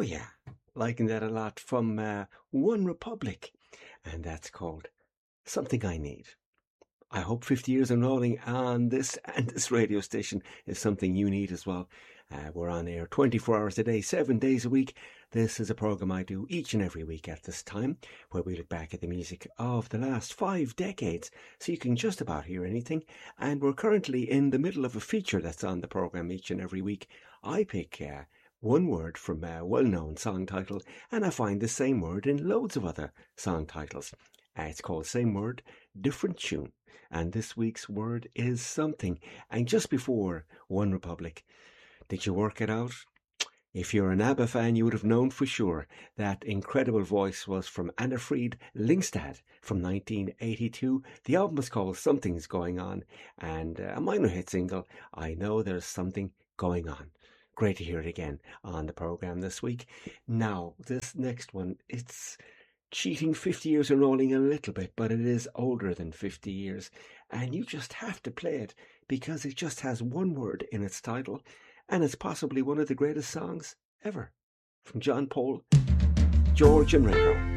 Oh yeah, liking that a lot from One Republic, and that's called Something I Need. I hope 50 years and rolling on this and this radio station is something you need as well. We're on air 24 hours a day, 7 days a week. This is a programme I do each and every week at this time, where we look back at the music of the last 5 decades, so you can just about hear anything. And we're currently in the middle of a feature that's on the programme each and every week. I pick one word from a well-known song title, and I find the same word in loads of other song titles. It's called Same Word, Different Tune. And this week's word is something. And just before One Republic, did you work it out? If you're an ABBA fan, you would have known for sure that incredible voice was from Anna-Fried Lyngstad from 1982. The album was called Something's Going On, and a minor hit single, I Know There's Something Going On. Great to hear it again on the programme this week. Now, this next one, it's cheating 50 years and rolling a little bit, but it is older than 50 years. And you just have to play it because it just has one word in its title. And it's possibly one of the greatest songs ever. From John Paul, George and Ringo.